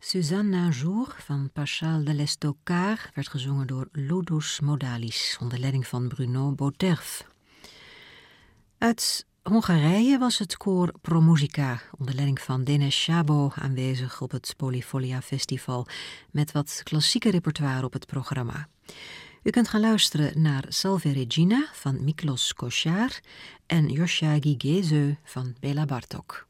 Suzanne un jour van Paschal de l'Estocard werd gezongen door Ludus Modalis onder leiding van Bruno Bauterf. Uit Hongarije was het koor ProMuzica onder leiding van Denis Szabo aanwezig op het Polyfolia Festival met wat klassieke repertoire op het programma. U kunt gaan luisteren naar Salve Regina van Miklos Kossár en Josia Gigéző van Béla Bartók.